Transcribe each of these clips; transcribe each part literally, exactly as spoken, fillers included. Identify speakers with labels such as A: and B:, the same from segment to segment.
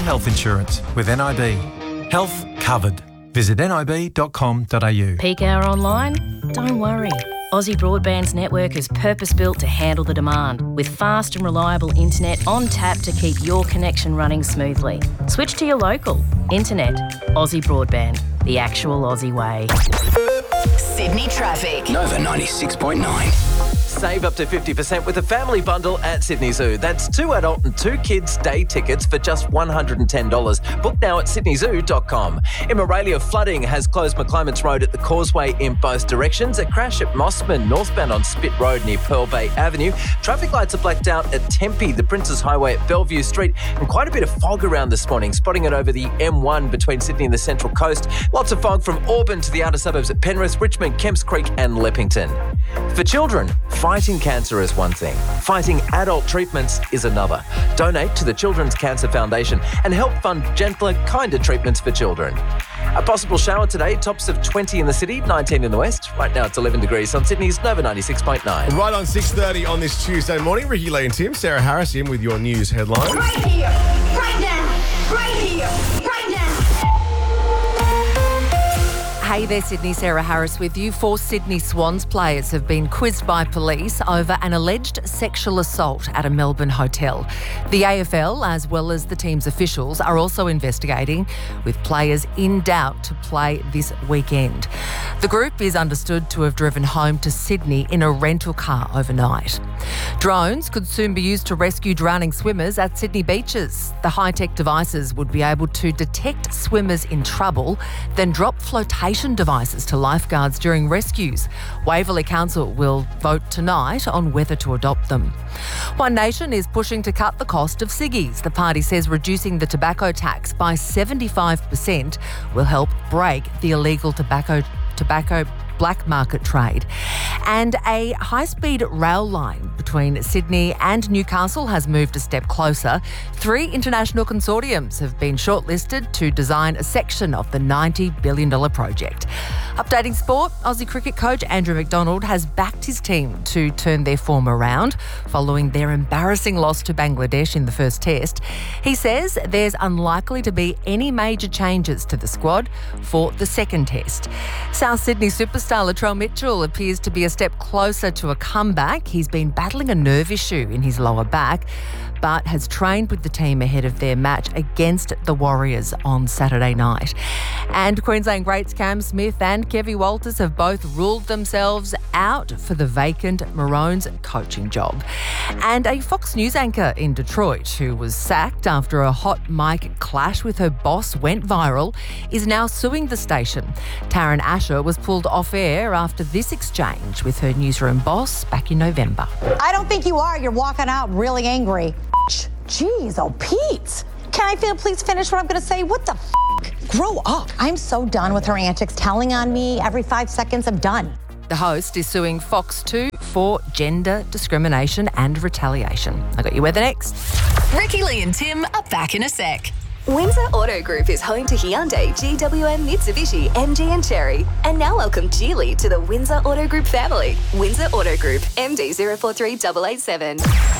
A: health insurance with N I B. Health covered. Visit nib dot com dot a u.
B: Peak hour online? Don't worry. Aussie Broadband's network is purpose-built to handle the demand, with fast and reliable internet on tap to keep your connection running smoothly. Switch to your local. Internet. Aussie Broadband. The actual Aussie way.
C: Sydney traffic.
D: Nova ninety-six point nine.
E: Save up to fifty percent with a family bundle at Sydney Zoo. That's two adult and two kids day tickets for just one hundred ten dollars. Book now at sydney zoo dot com. In Moralia, flooding has closed McClements Road at the Causeway in both directions. A crash at Mossman, northbound on Spit Road near Pearl Bay Avenue. Traffic lights are blacked out at Tempe, the Princes Highway at Bellevue Street, and quite a bit of fog around this morning, spotting it over the M one between Sydney and the Central Coast. Lots of fog from Auburn to the outer suburbs at Penrith, Richmond, Kemps Creek and Leppington. For children, fighting cancer is one thing. Fighting adult treatments is another. Donate to the Children's Cancer Foundation and help fund gentler, kinder treatments for children. A possible shower today, tops of twenty in the city, nineteen in the west. Right now it's eleven degrees on Sydney's Nova ninety-six point nine.
F: Right on six thirty on this Tuesday morning, Ricky Lee and Tim, Sarah Harris in with your news headlines.
G: Right here, right now, right here, right now.
H: Hey there, Sydney. Sarah Harris with you. Four Sydney Swans players have been quizzed by police over an alleged sexual assault at a Melbourne hotel. The A F L, as well as the team's officials, are also investigating, with players in doubt to play this weekend. The group is understood to have driven home to Sydney in a rental car overnight. Drones could soon be used to rescue drowning swimmers at Sydney beaches. The high-tech devices would be able to detect swimmers in trouble, then drop flotation devices to lifeguards during rescues. Waverley Council will vote tonight on whether to adopt them. One Nation is pushing to cut the cost of ciggies. The party says reducing the tobacco tax by seventy-five percent will help break the illegal tobacco tobacco black market trade. And a high-speed rail line between Sydney and Newcastle has moved a step closer. Three international consortiums have been shortlisted to design a section of the ninety billion dollars project. Updating sport, Aussie cricket coach Andrew McDonald has backed his team to turn their form around following their embarrassing loss to Bangladesh in the first test. He says there's unlikely to be any major changes to the squad for the second test. South Sydney superstar Latrell Mitchell appears to be a step closer to a comeback. He's been battling a nerve issue in his lower back, but has trained with the team ahead of their match against the Warriors on Saturday night. And Queensland greats Cam Smith and Kevin Walters have both ruled themselves out for the vacant Maroons coaching job. And a Fox News anchor in Detroit, who was sacked after a hot mic clash with her boss went viral, is now suing the station. Taryn Asher was pulled off air after this exchange with her newsroom boss back in November.
I: I don't think you are. You're walking out really angry. Jeez, oh, Pete. Can I feel, please finish what I'm going to say? What the f***? Grow up. I'm so done with her antics, telling on me every five seconds. I'm done.
H: The host is suing Fox two for gender discrimination and retaliation. I got you weather next.
C: Ricky Lee and Tim are back in a sec.
J: Windsor Auto Group is home to Hyundai, G W M, Mitsubishi, M G and Chery. And now welcome Geely to the Windsor Auto Group family. Windsor Auto Group, M D zero four three eight eight seven.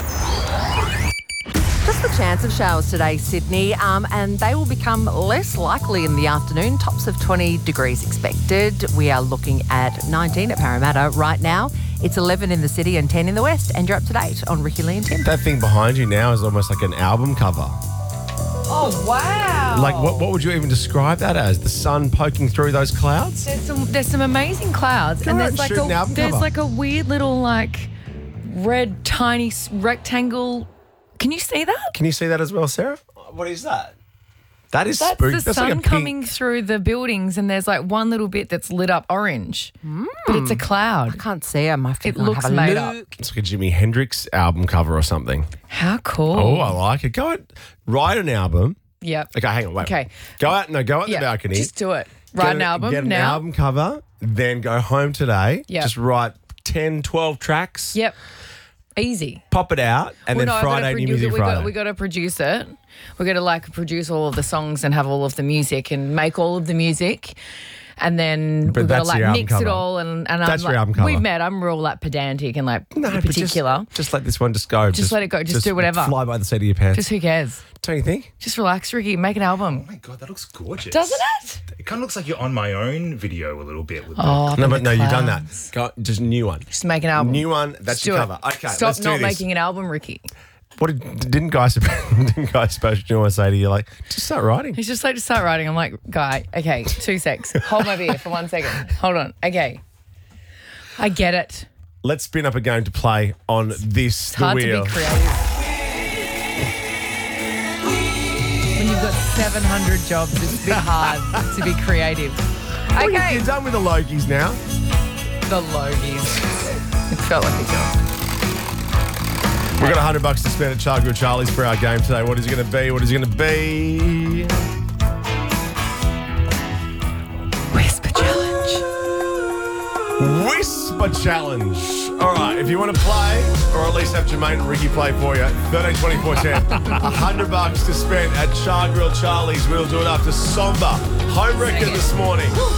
H: Just the chance of showers today, Sydney, um, and they will become less likely in the afternoon. Tops of twenty degrees expected. We are looking at nineteen at Parramatta right now. It's eleven in the city and ten in the west. And you're up to date on Ricky Lee and Tim.
F: That thing behind you now is almost like an album cover.
K: Oh, wow.
F: Like, what, what would you even describe that as? The sun poking through those clouds?
K: There's some, there's some amazing clouds.
F: Go
K: and
F: out
K: there's
F: and
K: like
F: shoot an
K: a
F: album
K: there's
F: cover.
K: like a weird little like red tiny s- rectangle. Can you see that?
F: Can you see that as well, Sarah? What is that? That is
K: That's
F: spooky.
K: the
F: That's
K: sun
F: like a pink-
K: coming through the buildings, and there's like one little bit that's lit up orange, but it's a
H: I
K: cloud.
H: can't see it. My
K: It looks
H: have a
K: made
H: look.
K: up.
F: It's like a Jimi Hendrix album cover or something.
K: How cool!
F: Oh, I like it. Go out, write an album.
K: Yep.
F: Okay, hang on, wait.
K: Okay.
F: Go out, no, go out
K: Yeah,
F: the balcony.
K: just do it.
F: Get
K: Write an album
F: Get an
K: now.
F: album cover, then go home today.
K: Yep.
F: Just write ten, twelve tracks.
K: Yep. Easy.
F: Pop it out, and
K: Well,
F: then
K: no, I've gotta
F: Friday, New
K: produ-
F: Music
K: we
F: Friday.
K: Got, we got to produce it. We're going to like produce all of the songs and have all of the music and make all of the music. and then
F: But
K: we've got to
F: that's
K: like
F: your album
K: mix it
F: cover.
K: all. And, and
F: That's
K: I'm
F: your
K: like,
F: album cover.
K: we've met. I'm real like pedantic and like
F: No, but just-
K: particular.
F: Just, let this one just go.
K: Just let it go. Just do whatever.
F: Fly by the seat of your pants.
K: Just who cares?
F: Don't you think?
K: Just relax, Ricky. Make an album.
L: Oh my God, that looks gorgeous.
K: Doesn't it?
L: It kind of looks like you're on my own video a little bit. With
K: Oh,
F: No,
K: the
F: but no, you've done that.
K: clouds.
F: Go, just new one.
K: Just make an album.
F: New one. That's
K: Just
F: your
K: do it.
F: cover. Okay,
K: Stop
F: let's do
K: not
F: this.
K: making an album, Ricky.
F: What did, didn't Guy Sebastian, didn't Guy Sebastian say to you, like, just start writing?
K: He's just like, to start writing. I'm like, Guy, okay, two secs. Hold my beer for one second. Hold on. Okay. I get it.
F: Let's spin up a game to play on this,
K: It's
F: the
K: hard
F: wheel.
K: to be creative. When you've got seven hundred jobs, it's a bit hard to be creative.
F: Well, you-
K: Okay.
F: You're done with the Logies now.
K: The Logies. It felt like a job.
F: We've got one hundred bucks to spend at Charlie or Charlie's for our game today. What is it going to be? What is it going to be?
K: Whisper challenge.
F: Whisper challenge. All right, if you want to play, or at least have Jermaine and Ricky play for you, thirteen twenty-four ten. one hundred bucks to spend at Char Grill Charlie's. We'll do it after Somber. Home record this morning.